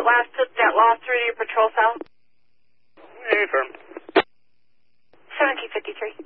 put that loss through to your patrol cell? Affirm. 1753.